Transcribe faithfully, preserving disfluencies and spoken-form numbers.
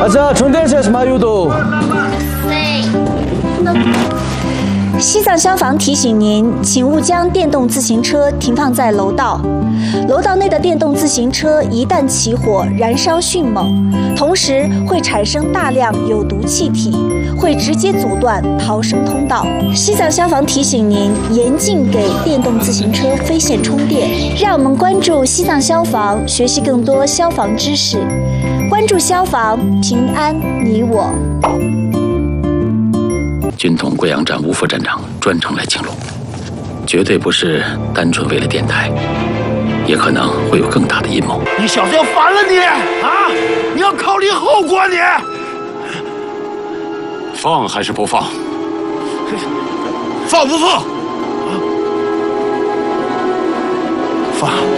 啊，자 정대샷 마유도。 西藏消防提醒您，请勿将电动自行车停放在楼道。楼道内的电动自行车一旦起火，燃烧迅猛，同时会产生大量有毒气体，会直接阻断逃生通道。西藏消防提醒您，严禁给电动自行车飞线充电。让我们关注西藏消防，学习更多消防知识。关注消防，平安你我。 军统贵阳站吴副站长专程来请路，绝对不是单纯为了电台，也可能会有更大的阴谋。 你小子要烦了你啊！你要考虑后果你。 放还是不放？ 放不放？放。